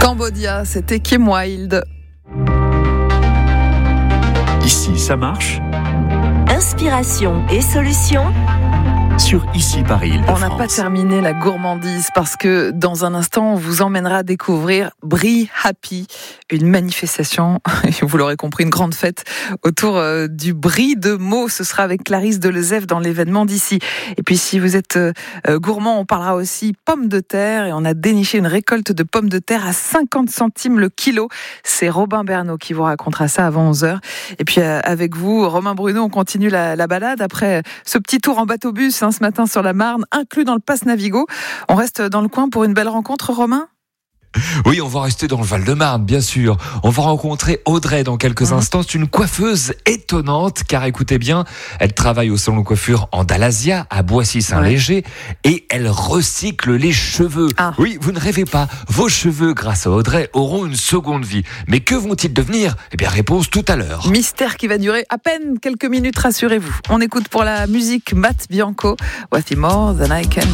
Cambodia, c'était Kim Wilde. Ici, ça marche. Inspiration et solutions Sur Ici Paris, Île-de-France. On n'a pas terminé la gourmandise parce que dans un instant, on vous emmènera découvrir Brie Happy, une manifestation, vous l'aurez compris, une grande fête autour du brie de Meaux. Ce sera avec Clarisse Delezève dans l'événement d'ici. Et puis si vous êtes gourmand, on parlera aussi pommes de terre et on a déniché une récolte de pommes de terre à 50 centimes le kilo. C'est Robin Bernot qui vous racontera ça avant 11h. Et puis avec vous, Romain Bruno, on continue la balade après ce petit tour en bateau-bus ce matin sur la Marne, inclus dans le Pass Navigo. On reste dans le coin pour une belle rencontre, Romain ? Oui, on va rester dans le Val-de-Marne, bien sûr. On va rencontrer Audrey dans quelques instants. C'est une coiffeuse étonnante, car écoutez bien, elle travaille au salon de coiffure en Dalasia, à Boissy-Saint-Léger, et elle recycle les cheveux. Oui, vous ne rêvez pas. Vos cheveux, grâce à Audrey, auront une seconde vie. Mais que vont-ils devenir ? Eh bien, réponse tout à l'heure. Mystère qui va durer à peine quelques minutes, rassurez-vous. On écoute pour la musique Matt Bianco, What More Than I Can Be.